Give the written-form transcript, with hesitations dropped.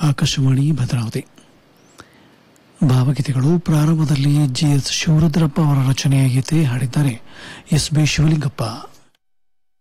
ಆಕಾಶವಾಣಿ ಭದ್ರಾವತಿ. ಭಾವಗೀತೆಗಳು. ಪ್ರಾರಂಭದಲ್ಲಿ GS ಶಿವರುದ್ರಪ್ಪ ಅವರ ರಚನೆಯ ಗೀತೆ ಹಾಡಿದ್ದಾರೆ SB ಶಿವಲಿಂಗಪ್ಪ.